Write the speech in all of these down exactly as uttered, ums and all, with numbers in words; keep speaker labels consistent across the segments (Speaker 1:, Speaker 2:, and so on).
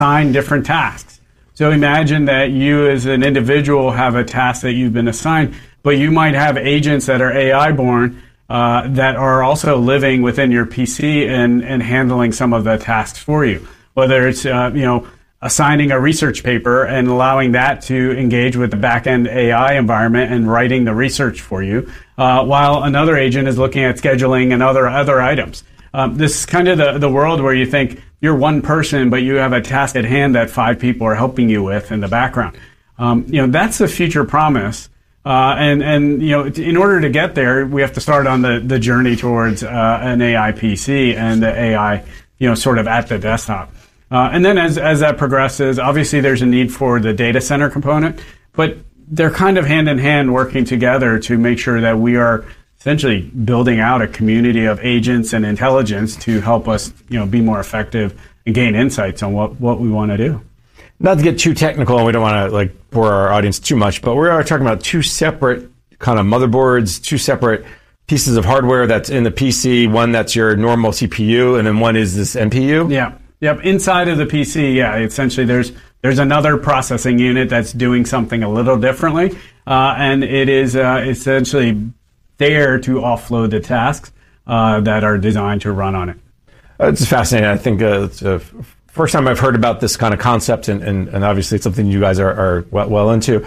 Speaker 1: assign different tasks. So imagine that you as an individual have a task that you've been assigned, but you might have agents that are A I born uh, that are also living within your P C and, and handling some of the tasks for you. Whether it's, uh, you know, assigning a research paper and allowing that to engage with the back-end A I environment and writing the research for you, uh, while another agent is looking at scheduling and other other items. Um, this is kind of the, the world where you think you're one person, but you have a task at hand that five people are helping you with in the background. Um, you know, that's the future promise. Uh, and, and, you know, in order to get there, we have to start on the, the journey towards uh, an A I P C and the A I, you know, sort of at the desktop. Uh, and then as, as that progresses, obviously there's a need for the data center component, but they're kind of hand in hand working together to make sure that we are essentially building out a community of agents and intelligence to help us, you know, be more effective and gain insights on what, what we want to do.
Speaker 2: Not to get too technical, and we don't want to like bore our audience too much, but we are talking about two separate kind of motherboards, two separate pieces of hardware that's in the P C. One that's your normal C P U, and then one is this N P U.
Speaker 1: Yeah. Yep. Inside of the P C, yeah, essentially there's there's another processing unit that's doing something a little differently, uh, and it is uh, essentially there to offload the tasks uh, that are designed to run on it.
Speaker 2: Uh, it's fascinating. I think uh, it's the first time I've heard about this kind of concept, and, and, and obviously it's something you guys are, are well, well into.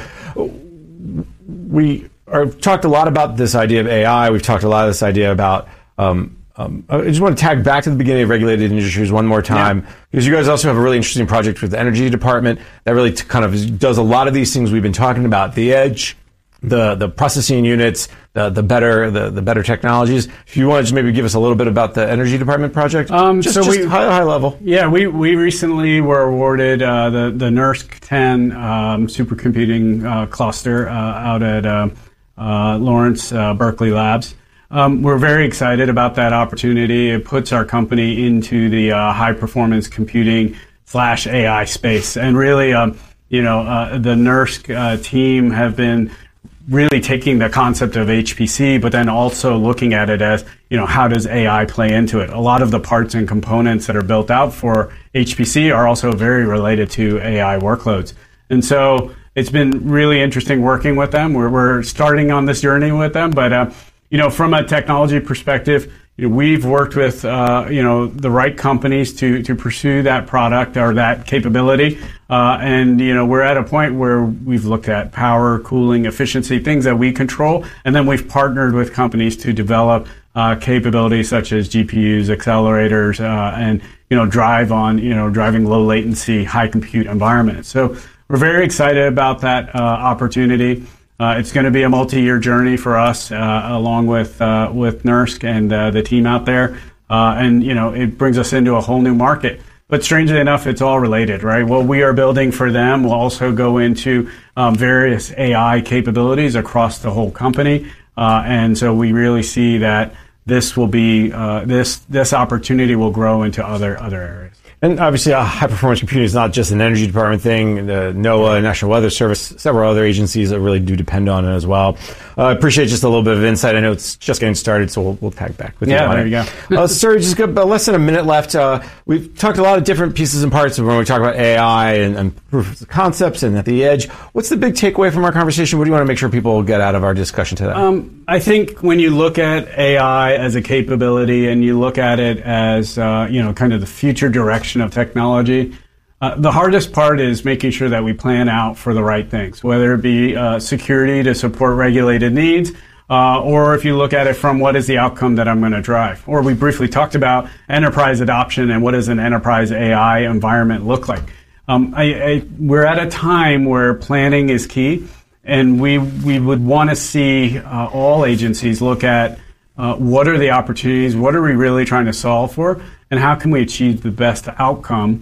Speaker 2: We are talked a lot about this idea of A I. We've talked a lot of this idea about um, Um, I just want to tag back to the beginning of regulated industries one more time, yeah. because you guys also have a really interesting project with the energy department that really t- kind of does a lot of these things we've been talking about: the edge, the the processing units, the the better the, the better technologies. If you want to just maybe give us a little bit about the energy department project,
Speaker 1: um,
Speaker 2: just,
Speaker 1: so
Speaker 2: just
Speaker 1: we,
Speaker 2: high high level.
Speaker 1: Yeah, we we recently were awarded uh, the the NERSC ten um, supercomputing uh, cluster uh, out at uh, uh, Lawrence uh, Berkeley Labs. Um, we're very excited about that opportunity. It puts our company into the uh, high-performance computing slash A I space. And really, um, you know, uh, the NERSC uh, team have been really taking the concept of H P C, but then also looking at it as, you know, how does A I play into it? A lot of the parts and components that are built out for H P C are also very related to A I workloads. And so it's been really interesting working with them. We're, we're starting on this journey with them, but uh, you know, from a technology perspective, you know, we've worked with, uh, you know, the right companies to, to pursue that product or that capability. Uh, and, you know, we're at a point where we've looked at power, cooling, efficiency, things that we control. And then we've partnered with companies to develop uh, capabilities such as G P Us, accelerators, uh, and, you know, drive on, you know, driving low latency, high compute environments. So we're very excited about that uh, opportunity. Uh, it's going to be a multi-year journey for us, uh, along with uh, with NERSC and uh, the team out there. Uh, and, you know, it brings us into a whole new market. But strangely enough, it's all related, right? What we are building for them will also go into um, various A I capabilities across the whole company. Uh, and so we really see that this will be, uh, this this opportunity will grow into other other areas.
Speaker 2: And obviously, uh, high-performance computing is not just an energy department thing. The NOAA, National Weather Service, several other agencies that really do depend on it as well. Uh, I appreciate just a little bit of insight. I know it's just getting started, so we'll, we'll tag back with
Speaker 1: yeah,
Speaker 2: you on
Speaker 1: there
Speaker 2: it.
Speaker 1: you go.
Speaker 2: uh, sir, just got about less than a minute left. Uh, we've talked a lot of different pieces and parts of when we talk about A I and, and proof of concepts and at the edge. What's the big takeaway from our conversation? What do you want to make sure people get out of our discussion today?
Speaker 1: Um, I think when you look at A I as a capability and you look at it as, uh, you know, kind of the future direction of technology, Uh, the hardest part is making sure that we plan out for the right things, whether it be uh, security to support regulated needs, uh, or if you look at it from what is the outcome that I'm going to drive. Or we briefly talked about enterprise adoption and what does an enterprise A I environment look like. Um, I, I, we're at a time where planning is key, and we we would want to see uh, all agencies look at uh, what are the opportunities, what are we really trying to solve for, and how can we achieve the best outcome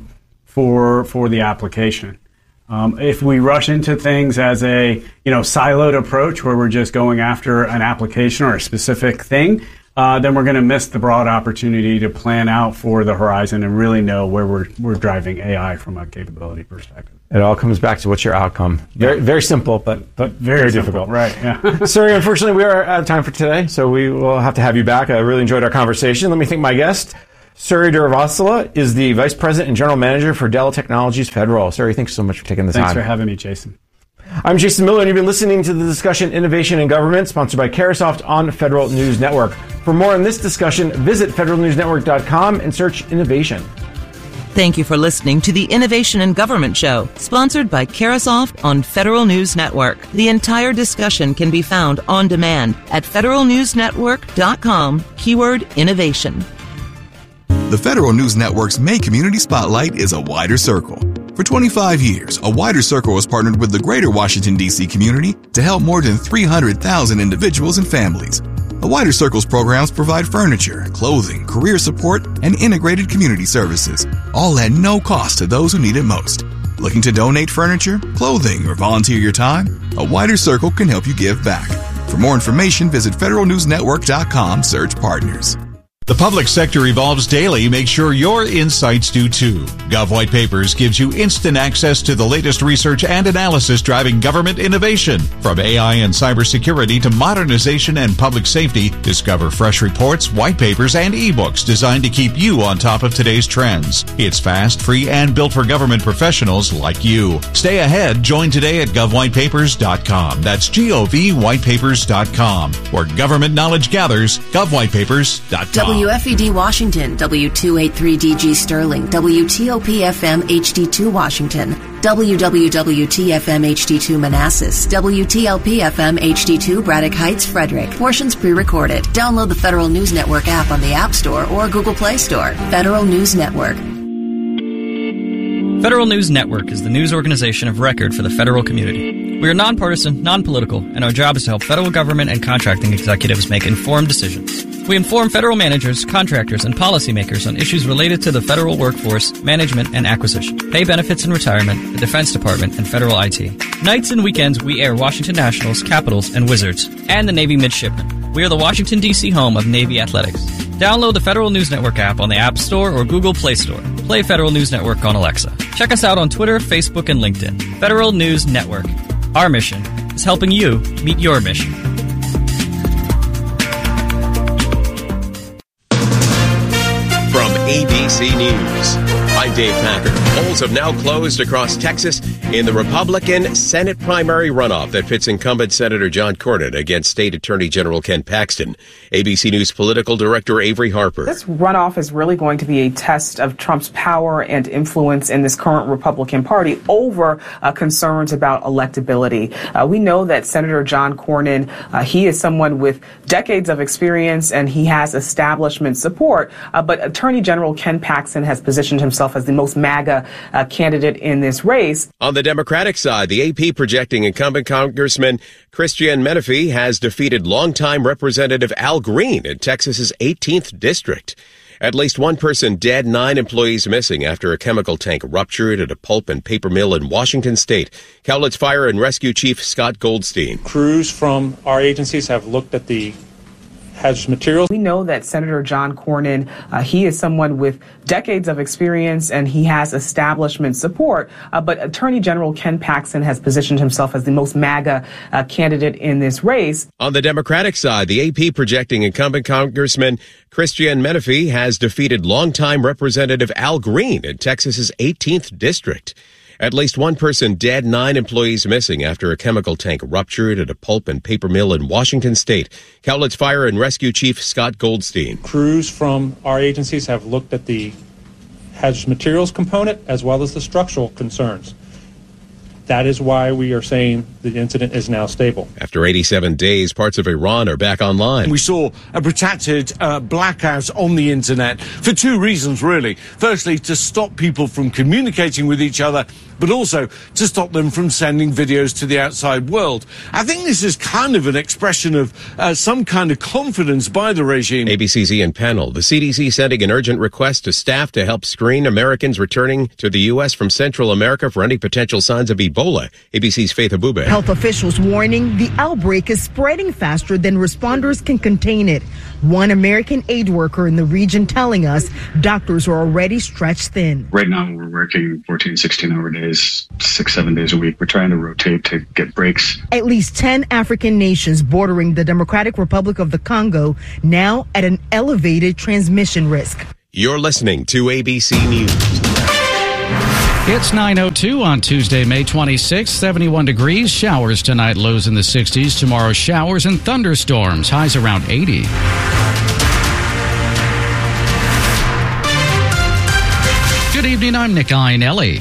Speaker 1: for for the application. Um, if we rush into things as a you know siloed approach where we're just going after an application or a specific thing, uh, then we're going to miss the broad opportunity to plan out for the horizon and really know where we're we're driving A I from a capability perspective.
Speaker 2: It all comes back to what's your outcome. Very very simple, but but very, very difficult.
Speaker 1: Right. Yeah.
Speaker 2: Sorry, unfortunately, we are out of time for today, so we will have to have you back. I really enjoyed our conversation. Let me thank my guest, Suri Durvasula is the Vice President and General Manager for Dell Technologies Federal. Suri, thanks so much for taking the
Speaker 1: Thanks
Speaker 2: time.
Speaker 1: Thanks for having me, Jason.
Speaker 2: I'm Jason Miller, and you've been listening to the discussion Innovation in Government, sponsored by Carahsoft on Federal News Network. For more on this discussion, visit federal news network dot com and search innovation.
Speaker 3: Thank you for listening to the Innovation in Government Show, sponsored by Carahsoft on Federal News Network. The entire discussion can be found on demand at federal news network dot com, keyword innovation.
Speaker 4: The Federal News Network's May Community Spotlight is a wider circle. For twenty-five years, A Wider Circle has partnered with the greater Washington, D C community to help more than three hundred thousand individuals and families. A Wider Circle's programs provide furniture, clothing, career support, and integrated community services, all at no cost to those who need it most. Looking to donate furniture, clothing, or volunteer your time? A Wider Circle can help you give back. For more information, visit federal news network dot com, search partners.
Speaker 5: The public sector evolves daily. Make sure your insights do too. Gov White Papers gives you instant access to the latest research and analysis driving government innovation. From A I and cybersecurity to modernization and public safety, discover fresh reports, white papers, and ebooks designed to keep you on top of today's trends. It's fast, free, and built for government professionals like you. Stay ahead. Join today at gov white papers dot com. That's G O V white papers dot com. Where government knowledge gathers, gov white papers dot com.
Speaker 6: W F E D Washington, W two eighty-three D G Sterling, W T O P F M H D two Washington, W W W T F M H D two Manassas, W T L P F M H D two Braddock Heights, Frederick. Portions pre-recorded. Download the Federal News Network app on the App Store or Google Play Store. Federal News Network.
Speaker 7: Federal News Network is the news organization of record for the federal community. We are nonpartisan, non-political, and our job is to help federal government and contracting executives make informed decisions. We inform federal managers, contractors, and policymakers on issues related to the federal workforce, management, and acquisition, pay benefits and retirement, the Defense Department, and federal I T. Nights and weekends, we air Washington Nationals, Capitals, and Wizards, and the Navy Midshipmen. We are the Washington, D C home of Navy Athletics. Download the Federal News Network app on the App Store or Google Play Store. Play Federal News Network on Alexa. Check us out on Twitter, Facebook, and LinkedIn. Federal News Network. Our mission is helping you meet your mission.
Speaker 8: From A B C News, I'm Dave Packer. Polls have now closed across Texas in the Republican Senate primary runoff that pits incumbent Senator John Cornyn against State Attorney General Ken Paxton. A B C News political director Avery Harper.
Speaker 9: This runoff is really going to be a test of Trump's power and influence in this current Republican Party over uh, concerns about electability. Uh, we know that Senator John Cornyn, uh, he is someone with decades of experience and he has establishment support, uh, but Attorney General Ken Paxton has positioned himself as the most MAGA uh, candidate in this race.
Speaker 8: On the Democratic side, the A P projecting incumbent Congressman Christian Menefee has defeated longtime Representative Al Green in Texas's eighteenth district. At least one person dead, nine employees missing after a chemical tank ruptured at a pulp and paper mill in Washington State. Cowlitz Fire and Rescue Chief Scott Goldstein.
Speaker 10: Crews from our agencies have looked at the hazardous materials.
Speaker 9: We know that Senator John Cornyn, uh, he is someone with decades of experience and he has establishment support, uh, but Attorney General Ken Paxton has positioned himself as the most MAGA uh, candidate in this race.
Speaker 8: On the Democratic side, the A P projecting incumbent Congressman Christian Menefee has defeated longtime Representative Al Green in Texas's eighteenth district. At least one person dead, nine employees missing after a chemical tank ruptured at a pulp and paper mill in Washington State. Cowlitz Fire and Rescue Chief Scott Goldstein.
Speaker 10: Crews from our agencies have looked at the hazardous materials component as well as the structural concerns. That is why we are saying the incident is now stable.
Speaker 8: After eighty-seven days, parts of Iran are back online.
Speaker 11: We saw a protracted uh, blackout on the internet for two reasons, really. Firstly, to stop people from communicating with each other, but also to stop them from sending videos to the outside world. I think this is kind of an expression of uh, some kind of confidence by the regime.
Speaker 8: A B C's Ian Pennell. The C D C sending an urgent request to staff to help screen Americans returning to the U S from Central America for any potential signs of Ebola. A B C's Faith Abube.
Speaker 12: Health officials warning the outbreak is spreading faster than responders can contain it. One American aid worker in the region telling us doctors are already stretched thin.
Speaker 13: Right now we're working fourteen, sixteen hour days, six, seven days a week. We're trying to rotate to get breaks.
Speaker 12: At least ten African nations bordering the Democratic Republic of the Congo now at an elevated transmission risk.
Speaker 8: You're listening to A B C News.
Speaker 14: It's nine oh two on Tuesday, May twenty-sixth, seventy-one degrees. Showers tonight, lows in the sixties. Tomorrow, showers and thunderstorms, highs around eighty. Good evening, I'm Nick Iannelli.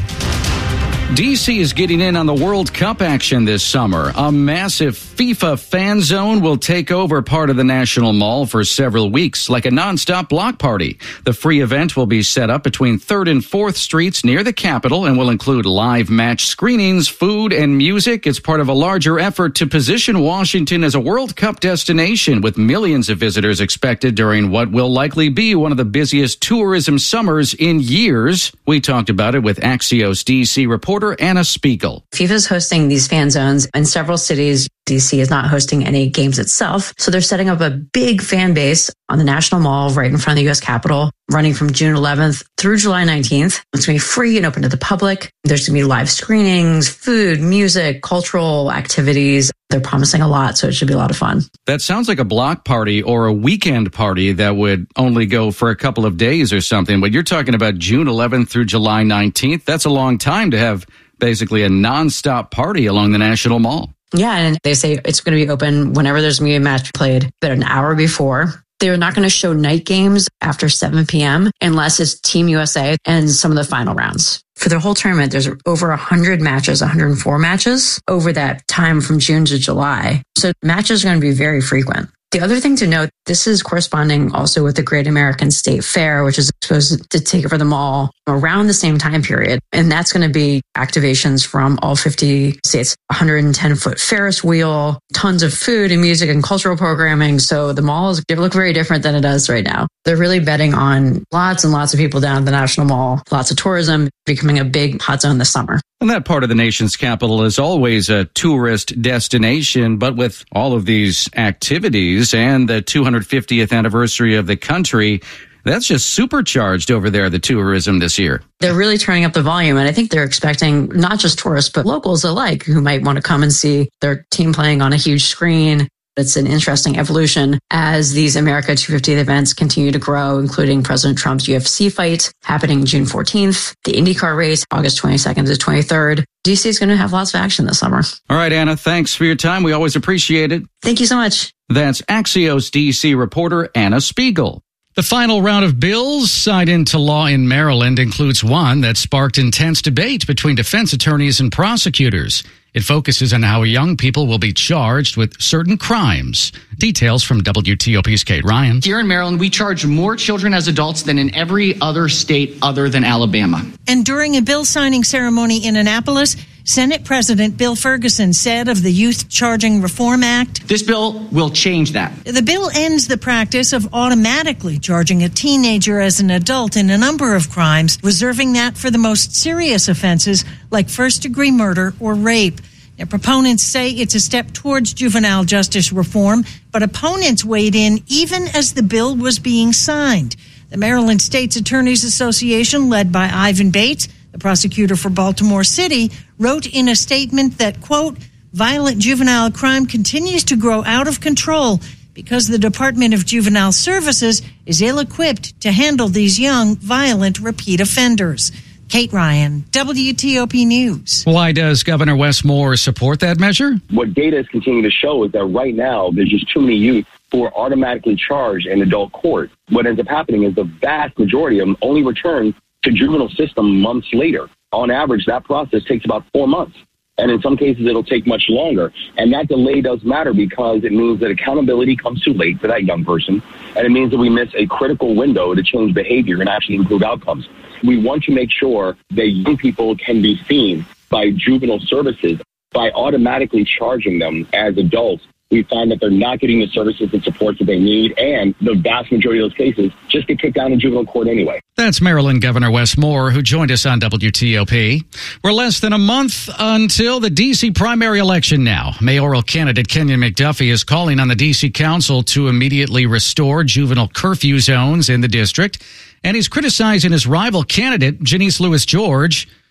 Speaker 14: D C is getting in on the World Cup action this summer. A massive FIFA fan zone will take over part of the National Mall for several weeks, like a nonstop block party. The free event will be set up between third and fourth Streets near the Capitol and will include live match screenings, food, and music. It's part of a larger effort to position Washington as a World Cup destination, with millions of visitors expected during what will likely be one of the busiest tourism summers in years. We talked about it with Axios D C reporter Anna Spiegel.
Speaker 15: FIFA is hosting these fan zones in several cities. D C is not hosting any games itself. So they're setting up a big fan base on the National Mall right in front of the U S Capitol, running from June eleventh through July nineteenth. It's going to be free and open to the public. There's going to be live screenings, food, music, cultural activities. They're promising a lot, so it should be a lot of fun.
Speaker 14: That sounds like a block party or a weekend party that would only go for a couple of days or something. But you're talking about June eleventh through July nineteenth. That's a long time to have basically a nonstop party along the National Mall.
Speaker 15: Yeah, and they say it's going to be open whenever there's going to be a match played, but an hour before. They're not going to show night games after seven p.m. unless it's Team U S A and some of the final rounds. For the whole tournament, there's over one hundred matches, one hundred four matches over that time from June to July. So matches are going to be very frequent. The other thing to note, this is corresponding also with the Great American State Fair, which is supposed to take over the mall around the same time period. And that's going to be activations from all fifty states, one hundred ten foot Ferris wheel, tons of food and music and cultural programming. So the mall is going to look very different than it does right now. They're really betting on lots and lots of people down at the National Mall, lots of tourism, becoming a big hot zone this summer.
Speaker 14: And that part of the nation's capital is always a tourist destination, but with all of these activities and the two hundred fiftieth anniversary of the country, that's just supercharged over there, the tourism this year.
Speaker 15: They're really turning up the volume, and I think they're expecting not just tourists, but locals alike who might want to come and see their team playing on a huge screen. It's an interesting evolution as these America two fiftieth events continue to grow, including President Trump's U F C fight happening June fourteenth, the IndyCar race August twenty-second to twenty-third. D C is going to have lots of action this summer.
Speaker 14: All right, Anna, thanks for your time. We always appreciate it.
Speaker 15: Thank you so much.
Speaker 14: That's Axios D C reporter Anna Spiegel. The final round of bills signed into law in Maryland includes one that sparked intense debate between defense attorneys and prosecutors. It focuses on how young people will be charged with certain crimes. Details from W T O P's Kate Ryan.
Speaker 16: Here in Maryland, we charge more children as adults than in every other state other than Alabama.
Speaker 17: And during a bill signing ceremony in Annapolis, Senate President Bill Ferguson said of the Youth Charging Reform Act,
Speaker 16: "This bill will change that."
Speaker 17: The bill ends the practice of automatically charging a teenager as an adult in a number of crimes, reserving that for the most serious offenses like first-degree murder or rape. Now, proponents say it's a step towards juvenile justice reform, but opponents weighed in even as the bill was being signed. The Maryland State's Attorneys Association, led by Ivan Bates, the prosecutor for Baltimore City, wrote in a statement that, quote, violent juvenile crime continues to grow out of control because the Department of Juvenile Services is ill-equipped to handle these young, violent, repeat offenders. Kate Ryan, W T O P News.
Speaker 14: Why does Governor Wes Moore support that measure?
Speaker 18: What data is continuing to show is that right now there's just too many youth who are automatically charged in adult court. What ends up happening is the vast majority of them only return to juvenile system months later. On average, that process takes about four months. And in some cases, it'll take much longer. And that delay does matter because it means that accountability comes too late for that young person. And it means that we miss a critical window to change behavior and actually improve outcomes. We want to make sure that young people can be seen by juvenile services. By automatically charging them as adults, we find that they're not getting the services and supports that they need, and the vast majority of those cases just get kicked down in juvenile court anyway.
Speaker 14: That's Maryland Governor Wes Moore, who joined us on W T O P. We're less than a month until the D C primary election now. Mayoral candidate Kenyon McDuffie is calling on the D C Council to immediately restore juvenile curfew zones in the district, and he's criticizing his rival candidate, Janice Lewis George,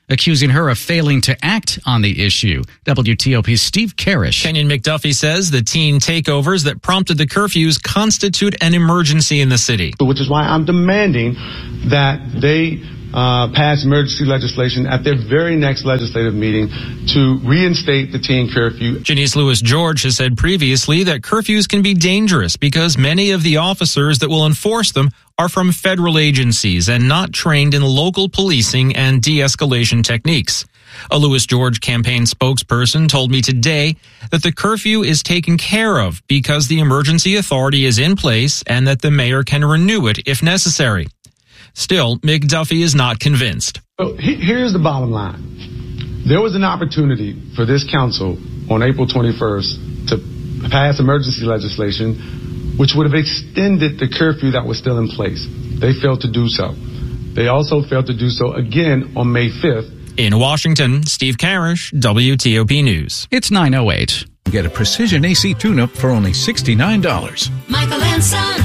Speaker 14: accusing her of failing to act on the issue. W T O P's Steve Karish.
Speaker 19: Kenyon McDuffie says the teen takeovers that prompted the curfews constitute an emergency in the city.
Speaker 20: Which is why I'm demanding that they uh, pass emergency legislation at their very next legislative meeting to reinstate the teen curfew.
Speaker 19: Janice Lewis George has said previously that curfews can be dangerous because many of the officers that will enforce them are from federal agencies and not trained in local policing and de-escalation techniques. A Lewis George campaign spokesperson told me today that the curfew is taken care of because the emergency authority is in place and that the mayor can renew it if necessary. Still, McDuffie is not convinced.
Speaker 20: So here's the bottom line. There was an opportunity for this council on April twenty-first to pass emergency legislation which would have extended the curfew that was still in place. They failed to do so. They also failed to do so again on May fifth.
Speaker 19: In Washington, Steve Karish, W T O P News.
Speaker 14: It's nine oh eight.
Speaker 21: Get a precision A C tune-up for only sixty-nine dollars.
Speaker 22: Michael and Son.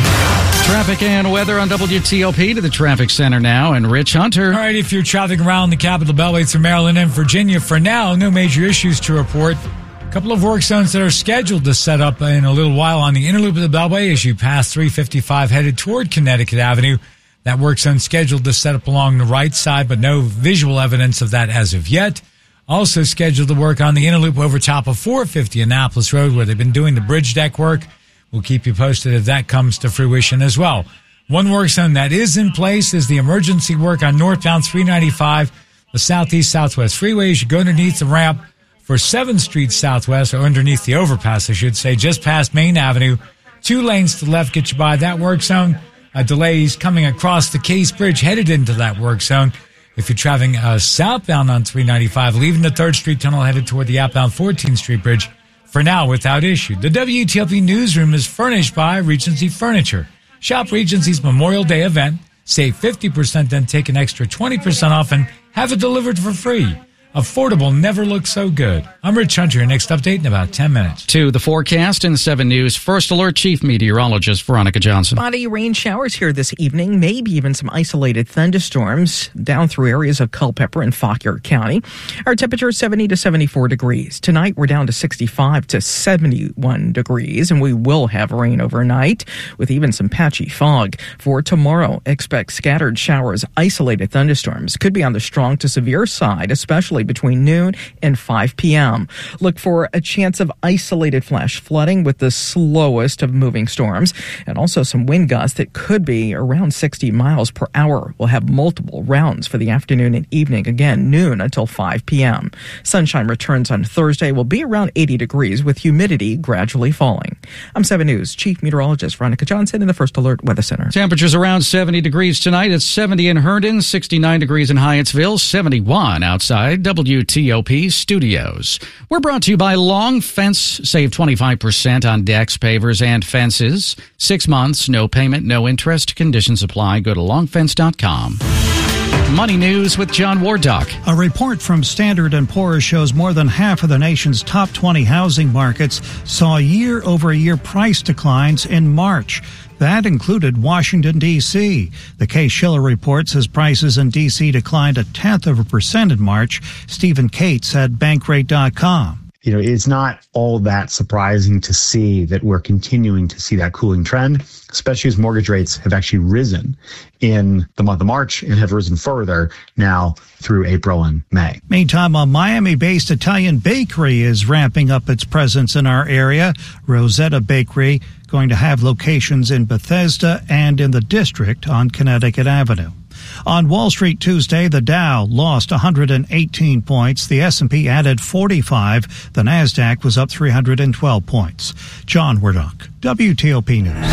Speaker 14: Traffic and weather on W T O P to the traffic center now, and Rich Hunter.
Speaker 23: All right, if you're traveling around the Capitol Beltway through Maryland and Virginia, for now, no major issues to report. A couple of work zones that are scheduled to set up in a little while on the inner loop of the Beltway as you pass three fifty-five headed toward Connecticut Avenue. That work zone scheduled to set up along the right side, but no visual evidence of that as of yet. Also scheduled to work on the inner loop over top of four fifty Annapolis Road, where they've been doing the bridge deck work. We'll keep you posted if that comes to fruition as well. One work zone that is in place is the emergency work on northbound three ninety-five, the southeast southwest freeway. As you go underneath the ramp for seventh Street Southwest, or underneath the overpass, I should say, just past Main Avenue. Two lanes to the left get you by that work zone. Uh, delays coming across the Case Bridge headed into that work zone. If you're traveling uh, southbound on three ninety-five, leaving the third Street Tunnel headed toward the outbound fourteenth Street Bridge, for now without issue. The W T O P newsroom is furnished by Regency Furniture. Shop Regency's Memorial Day event. Save fifty percent, then take an extra twenty percent off and have it delivered for free. Affordable never looks so good. I'm Rich Hunter. Your next update in about ten minutes.
Speaker 14: To the forecast in seven News. First Alert Chief Meteorologist Veronica Johnson.
Speaker 24: Spotty rain showers here this evening, maybe even some isolated thunderstorms down through areas of Culpeper and Fauquier County. Our temperature is seventy to seventy-four degrees. Tonight we're down to sixty-five to seventy-one degrees, and we will have rain overnight with even some patchy fog. For tomorrow, expect scattered showers, isolated thunderstorms. Could be on the strong to severe side, especially between noon and five p.m. Look for a chance of isolated flash flooding with the slowest of moving storms, and also some wind gusts that could be around sixty miles per hour. We'll have multiple rounds for the afternoon and evening, again noon until five p.m. Sunshine returns on Thursday, will be around eighty degrees with humidity gradually falling. I'm seven News Chief Meteorologist Veronica Johnson in the First Alert Weather Center.
Speaker 14: Temperatures around seventy degrees tonight. It's seventy in Herndon, sixty-nine degrees in Hyattsville, seventy-one outside W T O P Studios. We're brought to you by Long Fence. Save twenty-five percent on decks, pavers, and fences. Six months, no payment, no interest. Conditions apply. Go to long fence dot com. Money News with John Wardock.
Speaker 25: A report from Standard and Poor's shows more than half of the nation's top twenty housing markets saw year-over-year price declines in March. That included Washington, D C The Case-Shiller report says prices in D C declined a tenth of a percent in March. Stephen Cates at Bankrate dot com.
Speaker 26: You know, it's not all that surprising to see that we're continuing to see that cooling trend, especially as mortgage rates have actually risen in the month of March and have risen further now through April and May.
Speaker 25: Meantime, a Miami-based Italian bakery is ramping up its presence in our area. Rosetta Bakery going to have locations in Bethesda and in the district on Connecticut Avenue. On Wall Street Tuesday, the Dow lost one hundred eighteen points. The S and P added forty-five. The Nasdaq was up three hundred twelve points. John Wardock, W T O P News.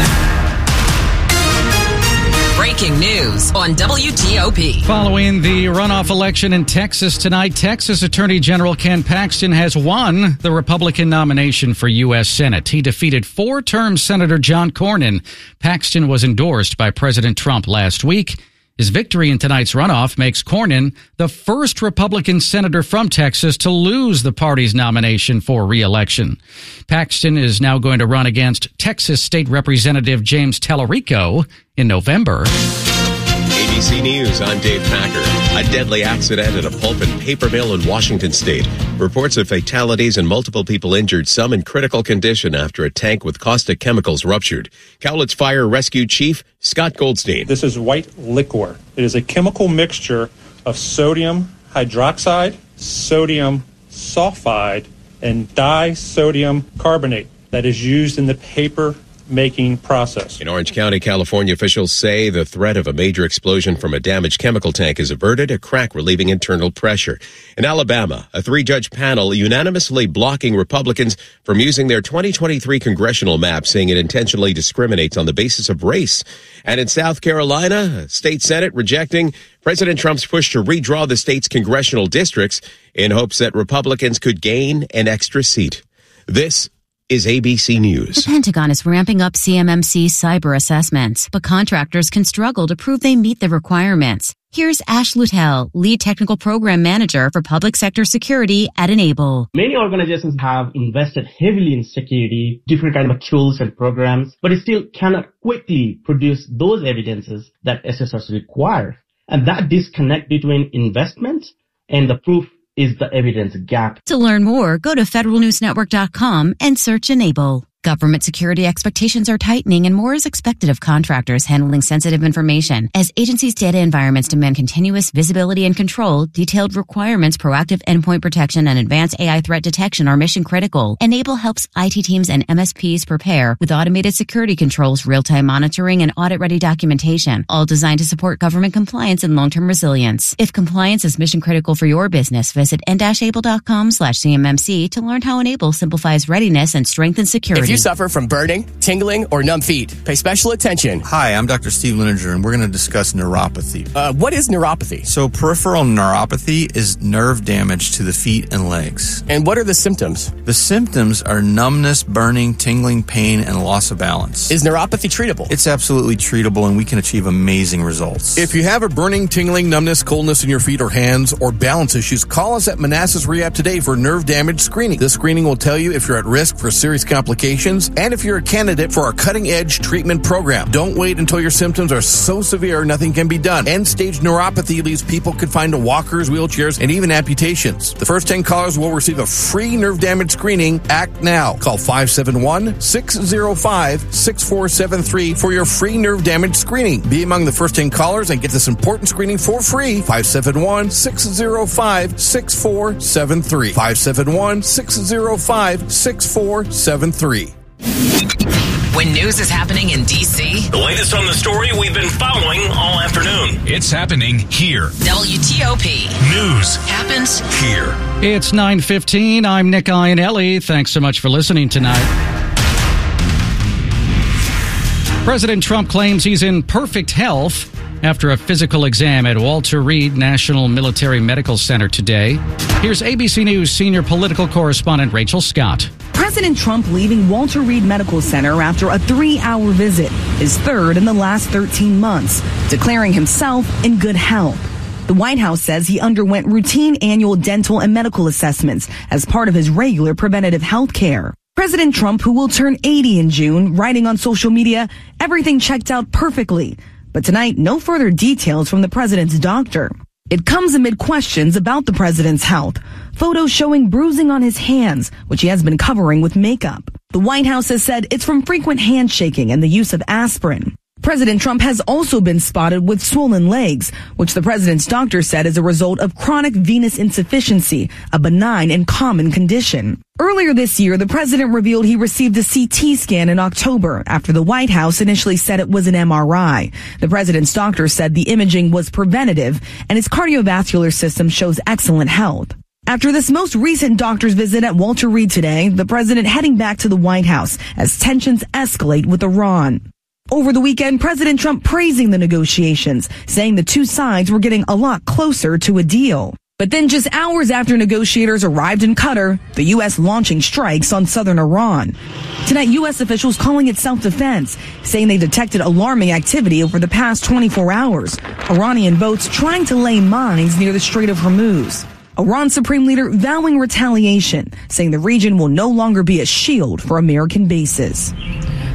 Speaker 27: Breaking news on W T O P.
Speaker 14: Following the runoff election in Texas tonight, Texas Attorney General Ken Paxton has won the Republican nomination for U S Senate. He defeated four-term Senator John Cornyn. Paxton was endorsed by President Trump last week. His victory in tonight's runoff makes Cornyn the first Republican senator from Texas to lose the party's nomination for re-election. Paxton is now going to run against Texas State Representative James Tallarico in November.
Speaker 8: C News, I'm Dave Packer. A deadly accident at a pulp and paper mill in Washington state. Reports of fatalities and multiple people injured, some in critical condition after a tank with caustic chemicals ruptured. Cowlitz Fire Rescue Chief Scott Goldstein.
Speaker 10: This is white liquor. It is a chemical mixture of sodium hydroxide, sodium sulfide, and disodium carbonate that is used in the paper making process.
Speaker 8: In Orange County, California, officials say the threat of a major explosion from a damaged chemical tank is averted, a crack relieving internal pressure. In Alabama, a three-judge panel unanimously blocking Republicans from using their twenty twenty-three congressional map, saying it intentionally discriminates on the basis of race. And in South Carolina, a state Senate rejecting President Trump's push to redraw the state's congressional districts in hopes that Republicans could gain an extra seat. This is A B C News.
Speaker 1: The Pentagon is ramping up C M M C cyber assessments, but contractors can struggle to prove they meet the requirements. Here's Ash Lutel, Lead Technical Program Manager for Public Sector Security at Enable.
Speaker 2: Many organizations have invested heavily in security, different kind of tools and programs, but it still cannot quickly produce those evidences that S S Rs require. And that disconnect between investment and the proof is the evidence gap.
Speaker 1: To learn more, go to federal news network dot com and search Enable. Government security expectations are tightening and more is expected of contractors handling sensitive information. As agencies' data environments demand continuous visibility and control, detailed requirements, proactive endpoint protection, and advanced A I threat detection are mission critical. Enable helps I T teams and M S Ps prepare with automated security controls, real-time monitoring, and audit-ready documentation, all designed to support government compliance and long-term resilience. If compliance is mission critical for your business, visit n dash able dot com slash C M M C to learn how Enable simplifies readiness and strengthens security.
Speaker 3: If you suffer from burning, tingling, or numb feet, pay special attention.
Speaker 4: Hi, I'm Doctor Steve Lininger, and we're going to discuss neuropathy.
Speaker 3: Uh, what is neuropathy?
Speaker 4: So peripheral neuropathy is nerve damage to the feet and legs.
Speaker 3: And what are the symptoms?
Speaker 4: The symptoms are numbness, burning, tingling, pain, and loss of balance.
Speaker 3: Is neuropathy treatable?
Speaker 4: It's absolutely treatable, and we can achieve amazing results.
Speaker 5: If you have a burning, tingling, numbness, coldness in your feet or hands, or balance issues, call us at Manassas Rehab today for nerve damage screening. This screening will tell you if you're at risk for serious complications and if you're a candidate for our cutting-edge treatment program. Don't wait until your symptoms are so severe nothing can be done. End-stage neuropathy leaves people confined to walkers, wheelchairs, and even amputations. The first ten callers will receive a free nerve damage screening. Act now. Call five seven one, six zero five, six four seven three for your free nerve damage screening. Be among the first ten callers and get this important screening for free. five seven one, six zero five, six four seven three. five seven one, six zero five, six four seven three.
Speaker 27: When news is happening in D C,
Speaker 6: the latest on the story we've been following all afternoon. It's happening here.
Speaker 27: W T O P.
Speaker 6: News
Speaker 27: happens
Speaker 6: here.
Speaker 24: It's nine fifteen. I'm Nick Iannelli. Thanks so much for listening tonight. President Trump claims he's in perfect health after a physical exam at Walter Reed National Military Medical Center today. Here's A B C News senior political correspondent Rachel Scott.
Speaker 22: President Trump leaving Walter Reed Medical Center after a three-hour visit, his third in the last thirteen months, declaring himself in good health. The White House says he underwent routine annual dental and medical assessments as part of his regular preventative health care. President Trump, who will turn eighty in June, writing on social media, everything checked out perfectly. But tonight, no further details from the president's doctor. It comes amid questions about the president's health. Photos showing bruising on his hands, which he has been covering with makeup. The White House has said it's from frequent handshaking and the use of aspirin. President Trump has also been spotted with swollen legs, which the president's doctor said is a result of chronic venous insufficiency, a benign and common condition. Earlier this year, the president revealed he received a C T scan in October after the White House initially said it was an M R I. The president's doctor said the imaging was preventative and his cardiovascular system shows excellent health. After this most recent doctor's visit at Walter Reed today, the president heading back to the White House as tensions escalate with Iran. Over the weekend, President Trump praising the negotiations, saying the two sides were getting a lot closer to a deal. But then just hours after negotiators arrived in Qatar, the U S launching strikes on southern Iran. Tonight, U S officials calling it self-defense, saying they detected alarming activity over the past twenty-four hours. Iranian boats trying to lay mines near the Strait of Hormuz. Iran Supreme Leader vowing retaliation, saying the region will no longer be a shield for American bases.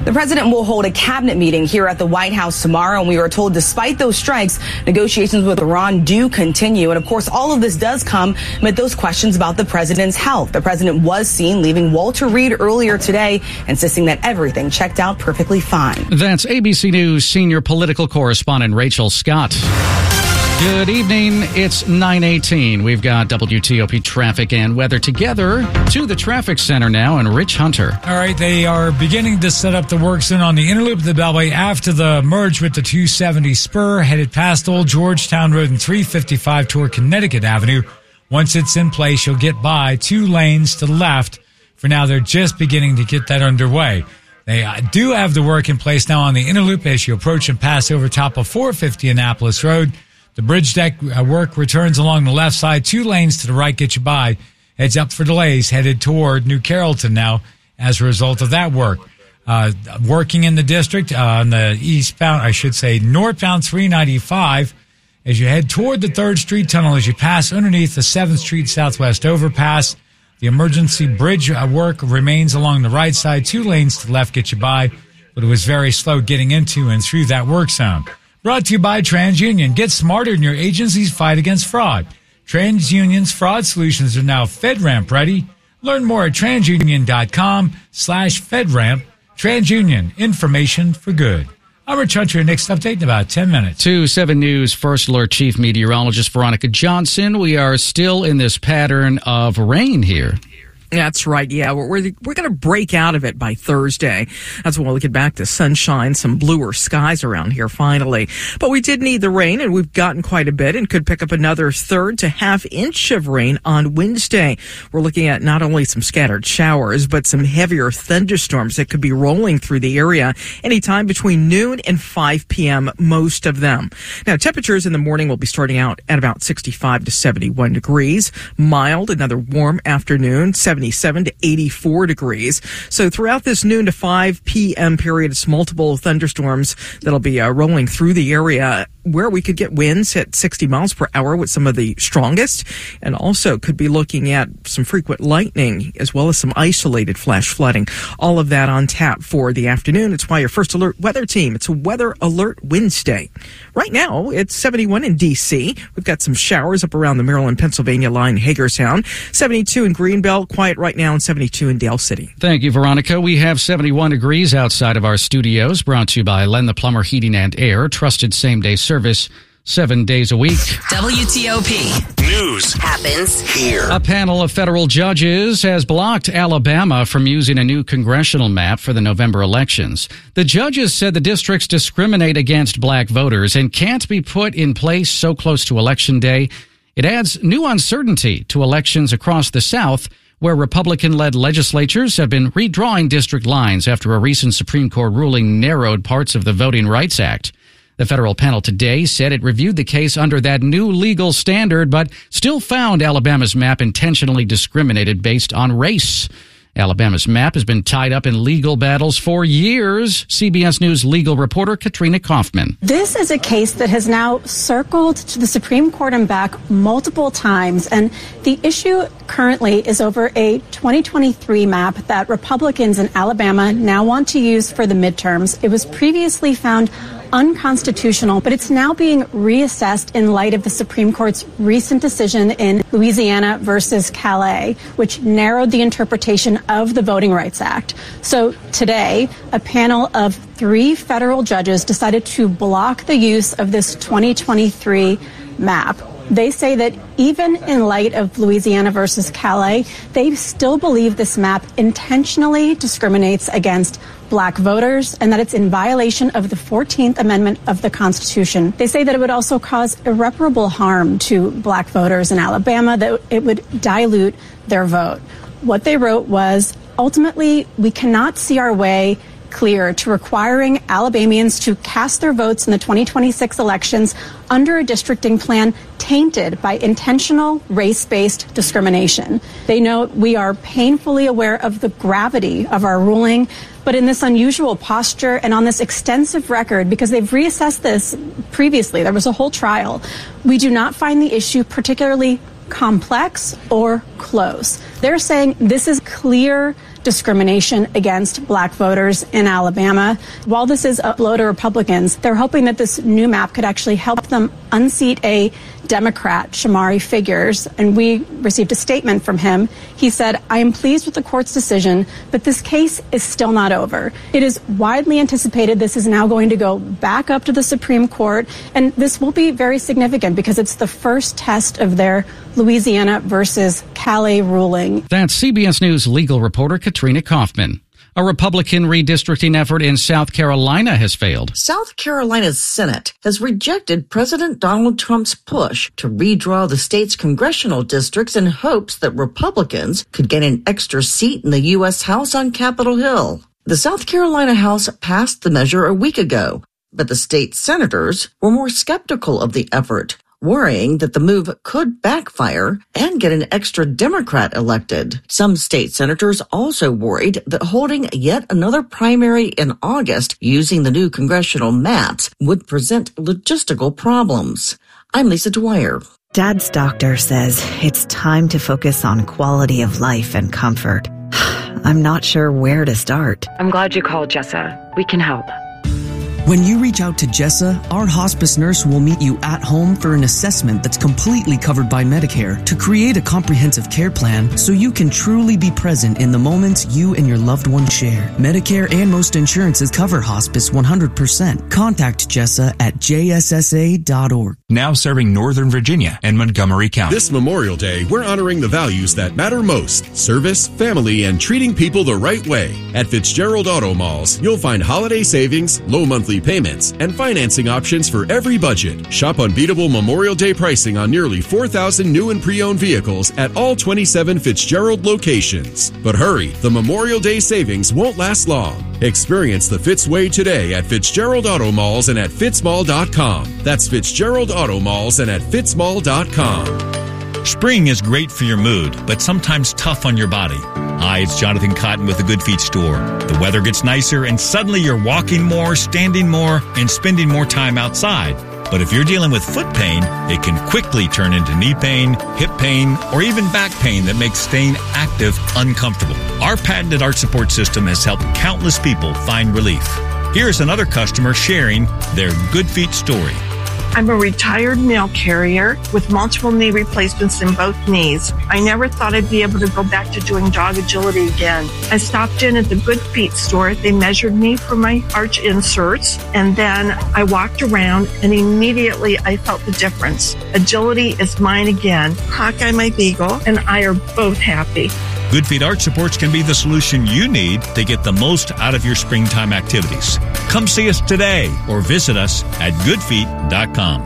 Speaker 22: The president will hold a cabinet meeting here at the White House tomorrow, and we were told despite those strikes, negotiations with Iran do continue. And of course, all of this does come amid those questions about the president's health. The president was seen leaving Walter Reed earlier today, insisting that everything checked out perfectly fine.
Speaker 14: That's A B C News senior political correspondent Rachel Scott. Good evening. It's nine eighteen. We've got W T O P traffic and weather together to the traffic center now, and Rich Hunter.
Speaker 23: All right, they are beginning to set up the work zone on the inner loop of the Beltway after the merge with the two seventy spur, headed past Old Georgetown Road and three fifty-five toward Connecticut Avenue. Once it's in place, you'll get by two lanes to the left. For now, they're just beginning to get that underway. They uh, do have the work in place now on the inner loop as you approach and pass over top of four fifty Annapolis Road. The bridge deck uh, work returns along the left side. Two lanes to the right get you by. Heads up for delays headed toward New Carrollton now as a result of that work. Uh, working in the district uh, on the eastbound, I should say, northbound three ninety-five as you head toward the third Street Tunnel as you pass underneath the seventh Street Southwest overpass. The emergency bridge uh, work remains along the right side. Two lanes to the left get you by, but it was very slow getting into and through that work zone. Brought to you by TransUnion. Get smarter in your agency's fight against fraud. TransUnion's fraud solutions are now FedRAMP ready. Learn more at transunion.com slash FedRAMP. TransUnion, information for good. I'm Rich Hunter. Next update in about ten minutes.
Speaker 14: To seven News First Alert Chief Meteorologist Veronica Johnson. We are still in this pattern of rain here.
Speaker 24: That's right. Yeah, we're we're, we're going to break out of it by Thursday. That's when we'll get back to sunshine, some bluer skies around here finally. But we did need the rain, and we've gotten quite a bit, and could pick up another third to half inch of rain on Wednesday. We're looking at not only some scattered showers, but some heavier thunderstorms that could be rolling through the area anytime between noon and five p.m., most of them. Now, temperatures in the morning will be starting out at about sixty-five to seventy-one degrees. Mild, another warm afternoon, seventy-seven to eighty-four degrees. So throughout this noon to five p.m. period, it's multiple thunderstorms that'll be uh, rolling through the area where we could get winds at sixty miles per hour with some of the strongest, and also could be looking at some frequent lightning as well as some isolated flash flooding. All of that on tap for the afternoon. It's why your First Alert weather team. It's a Weather Alert Wednesday. Right now, it's seventy-one in D C. We've got some showers up around the Maryland-Pennsylvania line, Hagerstown. seventy-two in Greenbelt, quiet right now, and seventy-two in Dale City.
Speaker 14: Thank you, Veronica. We have seventy-one degrees outside of our studios, brought to you by Len the Plumber Heating and Air, trusted same-day service seven days a week.
Speaker 27: W T O P.
Speaker 6: News
Speaker 27: happens here.
Speaker 14: A panel of federal judges has blocked Alabama from using a new congressional map for the November elections. The judges said the districts discriminate against black voters and can't be put in place so close to Election Day. It adds new uncertainty to elections across the South, where Republican-led legislatures have been redrawing district lines after a recent Supreme Court ruling narrowed parts of the Voting Rights Act. The federal panel today said it reviewed the case under that new legal standard, but still found Alabama's map intentionally discriminated based on race. Alabama's map has been tied up in legal battles for years. C B S News legal reporter Katrina Kaufman.
Speaker 7: This is a case that has now circled to the Supreme Court and back multiple times, and the issue currently is over a twenty twenty-three map that Republicans in Alabama now want to use for the midterms. It was previously found unconstitutional, but it's now being reassessed in light of the Supreme Court's recent decision in Louisiana versus Calais, which narrowed the interpretation of the Voting Rights Act. So today, a panel of three federal judges decided to block the use of this twenty twenty-three map. They say that even in light of Louisiana versus Calais, they still believe this map intentionally discriminates against black voters and that it's in violation of the fourteenth Amendment of the Constitution. They say that it would also cause irreparable harm to black voters in Alabama, that it would dilute their vote. What they wrote was, ultimately, we cannot see our way clear to requiring Alabamians to cast their votes in the twenty twenty-six elections under a districting plan tainted by intentional race-based discrimination. They note we are painfully aware of the gravity of our ruling, but in this unusual posture and on this extensive record, because they've reassessed this previously, there was a whole trial, we do not find the issue particularly complex or close. They're saying this is clear discrimination against black voters in Alabama. While this is a blow to Republicans, they're hoping that this new map could actually help them unseat a Democrat, Shamari Figures, and we received a statement from him. He said, I am pleased with the court's decision, but this case is still not over. It is widely anticipated this is now going to go back up to the Supreme Court, and this will be very significant because it's the first test of their Louisiana versus Calais ruling.
Speaker 14: That's C B S News legal reporter Katrina Kaufman. A Republican redistricting effort in South Carolina has failed.
Speaker 9: South Carolina's Senate has rejected President Donald Trump's push to redraw the state's congressional districts in hopes that Republicans could get an extra seat in the U S House on Capitol Hill. The South Carolina House passed the measure a week ago, but the state senators were more skeptical of the effort, worrying that the move could backfire and get an extra Democrat elected. Some state senators also worried that holding yet another primary in August using the new congressional maps would present logistical problems. I'm Lisa Dwyer.
Speaker 11: Dad's doctor says it's time to focus on quality of life and comfort. I'm not sure where to start.
Speaker 12: I'm glad you called, Jessa. We can help.
Speaker 13: When you reach out to Jessa, our hospice nurse will meet you at home for an assessment that's completely covered by Medicare to create a comprehensive care plan so you can truly be present in the moments you and your loved one share. Medicare and most insurances cover hospice one hundred percent. Contact Jessa at j s s a dot org.
Speaker 15: Now serving Northern Virginia and Montgomery County.
Speaker 16: This Memorial Day, we're honoring the values that matter most: service, family, and treating people the right way. At Fitzgerald Auto Malls, you'll find holiday savings, low monthly payments, and financing options for every budget. Shop unbeatable Memorial Day pricing on nearly four thousand new and pre-owned vehicles at all twenty-seven Fitzgerald locations. But hurry, the Memorial Day savings won't last long. Experience the Fitz way today at Fitzgerald Auto Malls and at fitzmall dot com. That's Fitzgerald Auto Malls and at fitzmall dot com.
Speaker 21: Spring is great for your mood, but sometimes tough on your body. Hi, it's Jonathan Cotton with the Good Feet store. The weather gets nicer and suddenly you're walking more, standing more, and spending more time outside. But if you're dealing with foot pain, it can quickly turn into knee pain, hip pain, or even back pain that makes staying active uncomfortable. Our patented arch support system has helped countless people find relief. Here's another customer sharing their Good Feet story.
Speaker 17: I'm a retired mail carrier with multiple knee replacements in both knees. I never thought I'd be able to go back to doing jog agility again. I stopped in at the Good Feet store. They measured me for my arch inserts, and then I walked around, and immediately I felt the difference. Agility is mine again. Hawkeye, my beagle, and I are both happy.
Speaker 21: Good Feet Arch Supports can be the solution you need to get the most out of your springtime activities. Come see us today or visit us at good feet dot com.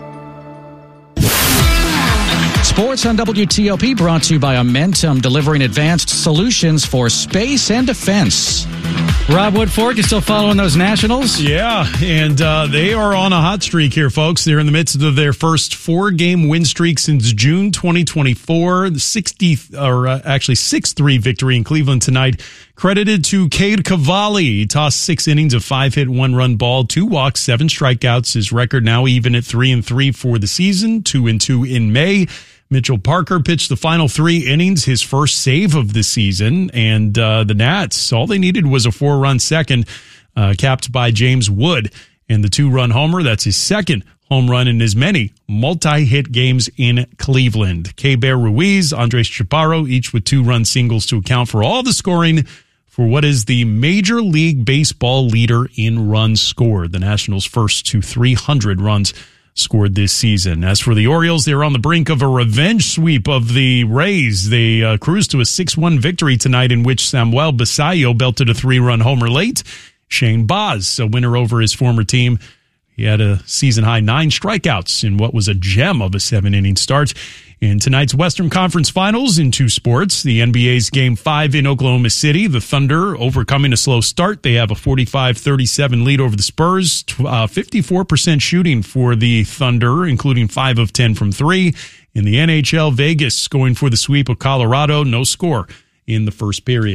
Speaker 14: Sports on W T O P brought to you by Amentum, delivering advanced solutions for space and defense. Rob Woodfork, you still following those Nationals?
Speaker 28: Yeah, and uh, they are on a hot streak here, folks. They're in the midst of their first four-game win streak since June twenty twenty-four. The sixty, or uh, actually six three victory in Cleveland tonight, credited to Cade Cavalli. He tossed six innings of five-hit, one-run ball, two walks, seven strikeouts. His record now even at three and three for the season, two and two in May. Mitchell Parker pitched the final three innings, his first save of the season, and uh, the Nats, all they needed was a four-run second, uh, capped by James Wood, and the two-run homer. That's his second home run in as many multi-hit games in Cleveland. K-Bear Ruiz, Andres Chaparro, each with two-run singles to account for all the scoring for what is the Major League Baseball leader in runs scored. The Nationals' first to three hundred runs scored this season. As for the Orioles, they're on the brink of a revenge sweep of the Rays. They uh, cruised to a six one victory tonight in which Samuel Basallo belted a three-run homer late. Shane Baz, a winner over his former team. He had a season-high nine strikeouts in what was a gem of a seven-inning start. In tonight's Western Conference Finals in two sports, the N B A's Game five in Oklahoma City, the Thunder overcoming a slow start. They have a forty-five thirty-seven lead over the Spurs, uh, fifty-four percent shooting for the Thunder, including five of ten from three. In the N H L, Vegas going for the sweep of Colorado, no score in the first period.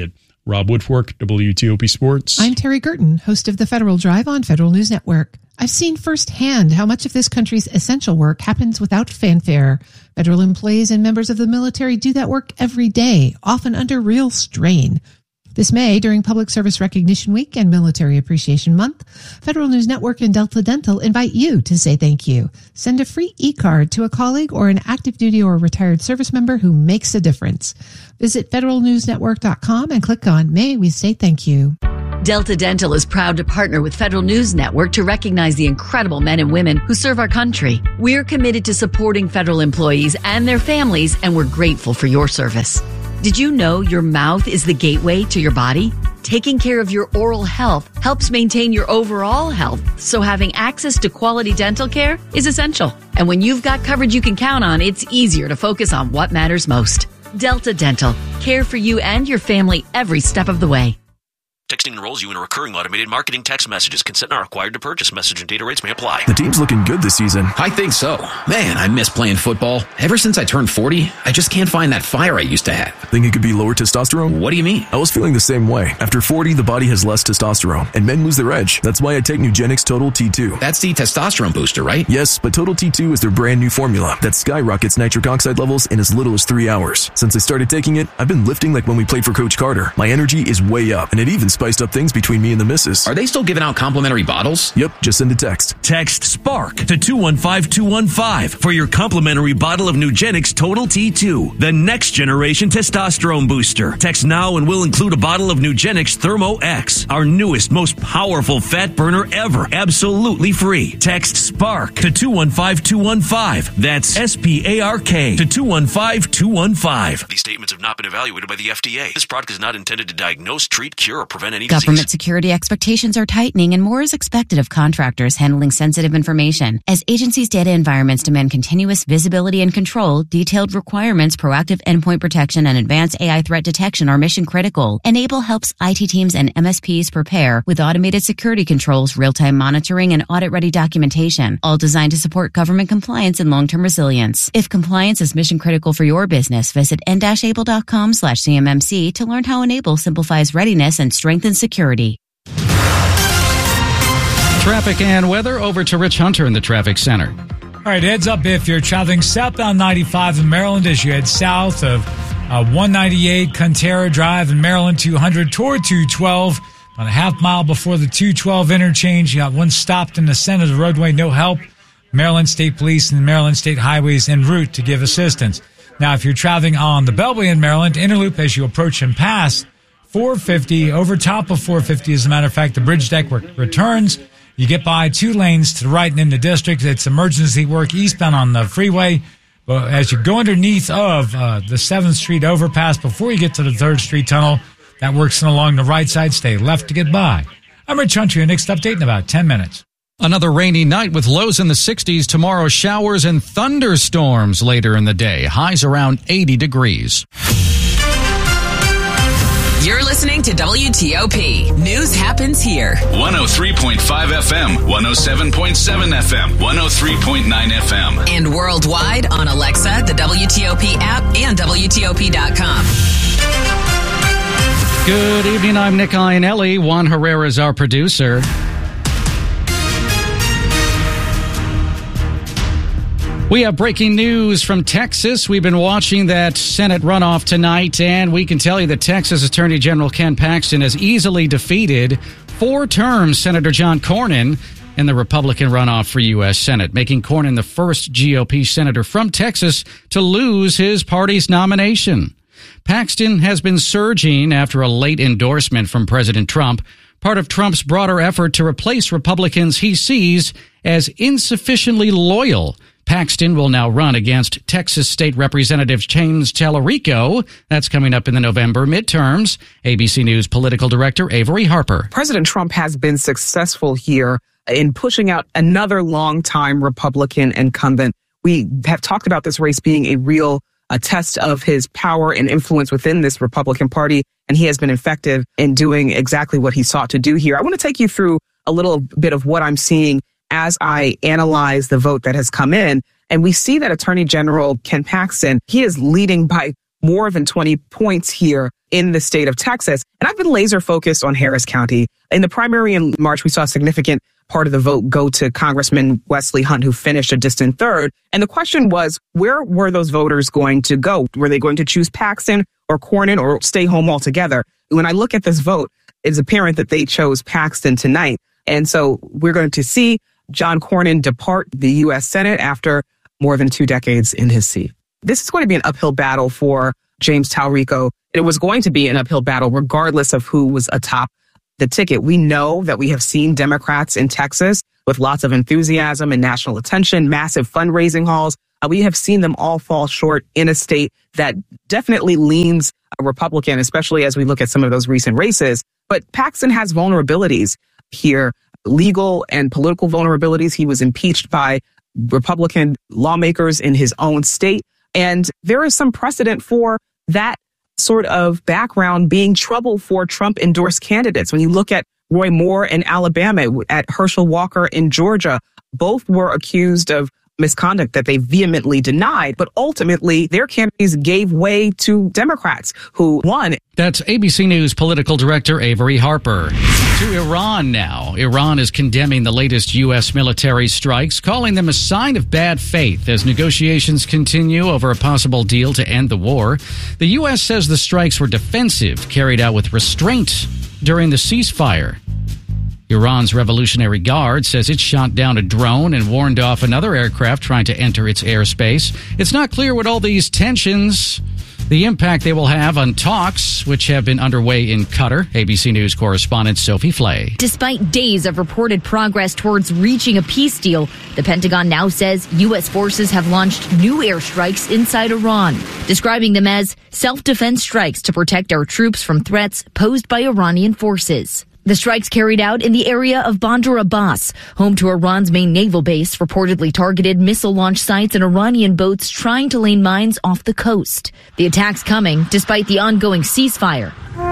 Speaker 28: Rob Woodfork, W T O P Sports.
Speaker 2: I'm Terry Gerton, host of the Federal Drive on Federal News Network. I've seen firsthand how much of this country's essential work happens without fanfare. Federal employees and members of the military do that work every day, often under real strain. This May, during Public Service Recognition Week and Military Appreciation Month, Federal News Network and Delta Dental invite you to say thank you. Send a free e-card to a colleague or an active duty or retired service member who makes a difference. Visit federal news network dot com and click on May We Say Thank You.
Speaker 8: Delta Dental is proud to partner with Federal News Network to recognize the incredible men and women who serve our country. We're committed to supporting federal employees and their families, and we're grateful for your service. Did you know your mouth is the gateway to your body? Taking care of your oral health helps maintain your overall health, so having access to quality dental care is essential. And when you've got coverage you can count on, it's easier to focus on what matters most. Delta Dental. Care for you and your family every step of the way.
Speaker 10: Texting enrolls you in a recurring automated marketing text messages. Consent not required to purchase. Message and data rates may apply.
Speaker 18: The team's looking good this season.
Speaker 19: I think so. Man, I miss playing football. Ever since I turned forty, I just can't find that fire I used to have.
Speaker 18: Think it could be lower testosterone?
Speaker 19: What do you mean?
Speaker 18: I was feeling the same way. After forty, the body has less testosterone, and men lose their edge. That's why I take Nugenix Total T two.
Speaker 19: That's the testosterone booster, right?
Speaker 18: Yes, but Total T two is their brand new formula that skyrockets nitric oxide levels in as little as three hours. Since I started taking it, I've been lifting like when we played for Coach Carter. My energy is way up, and it even spiced up things between me and the missus.
Speaker 19: Are they still giving out complimentary bottles?
Speaker 18: Yep, just send a text.
Speaker 20: Text SPARK to two one five two one five for your complimentary bottle of Nugenix Total T two, the next generation testosterone booster. Text now and we'll include a bottle of Nugenix Thermo X, our newest, most powerful fat burner ever, absolutely free. Text SPARK to two one five two one five. That's S P A R K to two one five two one five.
Speaker 10: These statements have not been evaluated by the F D A. This product is not intended to diagnose, treat, cure, or prevent any disease.
Speaker 1: Government security expectations are tightening and more is expected of contractors handling sensitive information. As agencies' data environments demand continuous visibility and control, detailed requirements, proactive endpoint protection, and advanced A I threat detection are mission critical. Enable helps I T teams and M S Ps prepare with automated security controls, real-time monitoring, and audit-ready documentation, all designed to support government compliance and long-term resilience. If compliance is mission critical for your business, visit n dash able dot com slash C M M C to learn how Enable simplifies readiness and strengthens security.
Speaker 14: Traffic and weather over to Rich Hunter in the traffic center.
Speaker 23: All right, heads up if you're traveling southbound ninety-five in Maryland as you head south of uh, one ninety-eight Conterra Drive in Maryland, two hundred toward two twelve. About a half mile before the two twelve interchange, you got one stopped in the center of the roadway, no help. Maryland State Police and Maryland State Highways en route to give assistance. Now, if you're traveling on the Beltway in Maryland, Interloop as you approach and pass four fifty, over top of four fifty, as a matter of fact, the bridge deck returns. You get by two lanes to the right and in the district. It's emergency work eastbound on the freeway. But as you go underneath of uh, the seventh Street overpass before you get to the third Street tunnel, that works along the right side. Stay left to get by. I'm Rich Hunter. Your next update in about ten minutes.
Speaker 14: Another rainy night with lows in the sixties. Tomorrow, showers and thunderstorms later in the day. Highs around eighty degrees.
Speaker 27: You're listening to W T O P. News happens here.
Speaker 6: one oh three point five F M, one oh seven point seven F M, one oh three point nine F M.
Speaker 27: And worldwide on Alexa, the W T O P app, and W T O P dot com.
Speaker 14: Good evening. I'm Nick Iannelli. Juan Herrera is our producer. We have breaking news from Texas. We've been watching that Senate runoff tonight, and we can tell you that Texas Attorney General Ken Paxton has easily defeated four terms Senator John Cornyn in the Republican runoff for U S Senate, making Cornyn the first G O P senator from Texas to lose his party's nomination. Paxton has been surging after a late endorsement from President Trump, part of Trump's broader effort to replace Republicans he sees as insufficiently loyal. Paxton will now run against Texas State Representative James Tallarico. That's coming up in the November midterms. A B C News political director Avery Harper.
Speaker 25: President Trump has been successful here in pushing out another longtime Republican incumbent. We have talked about this race being a real a test of his power and influence within this Republican Party, and he has been effective in doing exactly what he sought to do here. I want to take you through a little bit of what I'm seeing as I analyze the vote that has come in. And we see that Attorney General Ken Paxton, he is leading by more than twenty points here in the state of Texas. And I've been laser focused on Harris County. In the primary in March, we saw a significant part of the vote go to Congressman Wesley Hunt, who finished a distant third. And the question was, where were those voters going to go? Were they going to choose Paxton or Cornyn or stay home altogether? When I look at this vote, it's apparent that they chose Paxton tonight. And so we're going to see John Cornyn depart the U S Senate after more than two decades in his seat. This is going to be an uphill battle for James Talrico. It was going to be an uphill battle regardless of who was atop the ticket. We know that we have seen Democrats in Texas with lots of enthusiasm and national attention, massive fundraising hauls. Uh, we have seen them all fall short in a state that definitely leans Republican, especially as we look at some of those recent races. But Paxton has vulnerabilities here, legal and political vulnerabilities. He was impeached by Republican lawmakers in his own state. And there is some precedent for that sort of background being trouble for Trump-endorsed candidates. When you look at Roy Moore in Alabama, at Herschel Walker in Georgia, both were accused of misconduct that they vehemently denied, but ultimately their candidates gave way to Democrats who won.
Speaker 14: That's A B C News political director Avery Harper. To Iran now. Iran is condemning the latest U S military strikes, calling them a sign of bad faith as negotiations continue over a possible deal to end the war. The U S says the strikes were defensive, carried out with restraint during the ceasefire. Iran's Revolutionary Guard says it shot down a drone and warned off another aircraft trying to enter its airspace. It's not clear what all these tensions, the impact they will have on talks, which have been underway in Qatar. A B C News correspondent Sophie Flay.
Speaker 3: Despite days of reported progress towards reaching a peace deal, the Pentagon now says U S forces have launched new airstrikes inside Iran, describing them as self-defense strikes to protect our troops from threats posed by Iranian forces. The strikes carried out in the area of Bandar Abbas, home to Iran's main naval base, reportedly targeted missile launch sites and Iranian boats trying to lay mines off the coast. The attacks coming despite the ongoing ceasefire.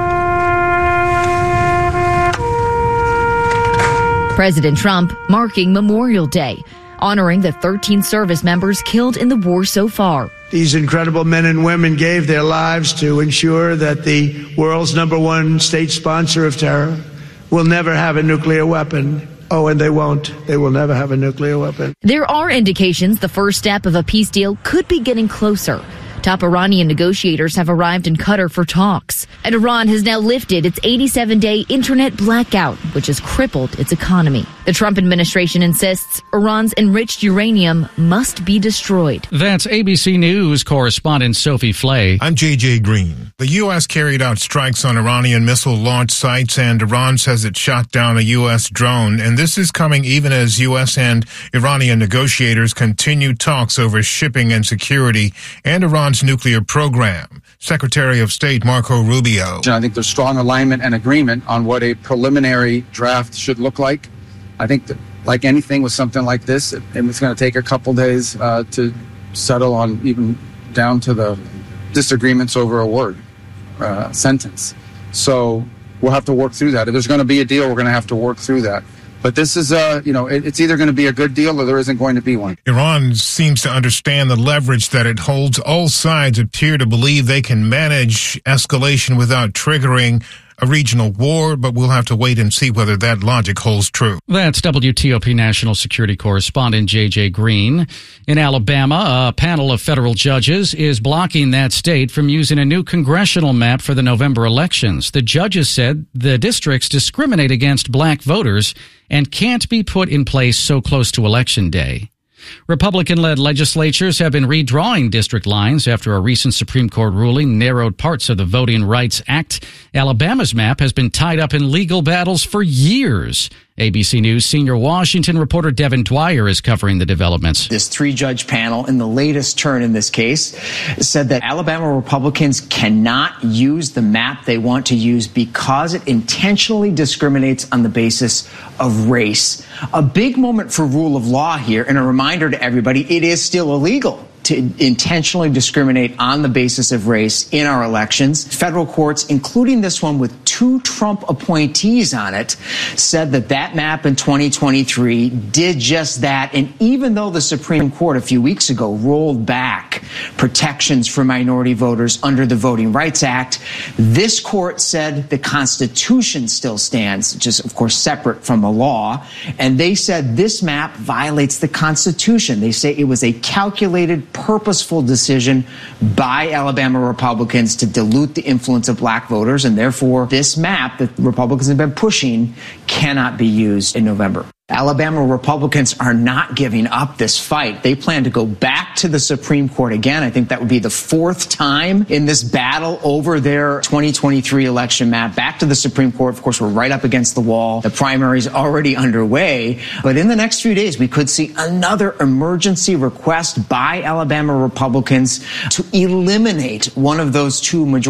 Speaker 3: President Trump marking Memorial Day, honoring the thirteen service members killed in the war so far.
Speaker 4: These incredible men and women gave their lives to ensure that the world's number one state sponsor of terror will never have a nuclear weapon. Oh, and they won't. They will never have a nuclear weapon.
Speaker 3: There are indications the first step of a peace deal could be getting closer. Top Iranian negotiators have arrived in Qatar for talks, and Iran has now lifted its eighty-seven day internet blackout, which has crippled its economy. The Trump administration insists Iran's enriched uranium must be destroyed.
Speaker 14: That's A B C News correspondent Sophie Flay.
Speaker 5: I'm J J Green. The U S carried out strikes on Iranian missile launch sites, and Iran says it shot down a U S drone. And this is coming even as U S and Iranian negotiators continue talks over shipping and security and Iran's nuclear program. Secretary of State Marco Rubio.
Speaker 7: I think there's strong alignment and agreement on what a preliminary draft should look like. I think that, like anything with something like this, it, it's going to take a couple days uh, to settle on, even down to the disagreements over a word, uh, sentence. So we'll have to work through that. If there's going to be a deal, we're going to have to work through that. But this is, uh, you know, it, it's either going to be a good deal or there isn't going to be one.
Speaker 5: Iran seems to understand the leverage that it holds. All sides appear to believe they can manage escalation without triggering a regional war, but we'll have to wait and see whether that logic holds true.
Speaker 14: That's W T O P national security correspondent J J Green. In Alabama, a panel of federal judges is blocking that state from using a new congressional map for the November elections. The judges said the districts discriminate against black voters and can't be put in place so close to Election Day. Republican-led legislatures have been redrawing district lines after a recent Supreme Court ruling narrowed parts of the Voting Rights Act. Alabama's map has been tied up in legal battles for years. A B C News senior Washington reporter Devin Dwyer is covering the developments.
Speaker 9: This three-judge panel, in the latest turn in this case, said that Alabama Republicans cannot use the map they want to use because it intentionally discriminates on the basis of race. A big moment for rule of law here, and a reminder to everybody, it is still illegal to intentionally discriminate on the basis of race in our elections. Federal courts, including this one with two Trump appointees on it, said that that map in twenty twenty-three did just that. And even though the Supreme Court a few weeks ago rolled back back protections for minority voters under the Voting Rights Act. This court said the Constitution still stands, which is, of course, separate from the law. And they said this map violates the Constitution. They say it was a calculated, purposeful decision by Alabama Republicans to dilute the influence of black voters, and therefore this map that Republicans have been pushing cannot be used in November. Alabama Republicans are not giving up this fight. They plan to go back to the Supreme Court again. I think that would be the fourth time in this battle over their twenty twenty-three election map. Back to the Supreme Court. Of course, we're right up against the wall. The primary is already underway. But in the next few days, we could see another emergency request by Alabama Republicans to eliminate one of those two majority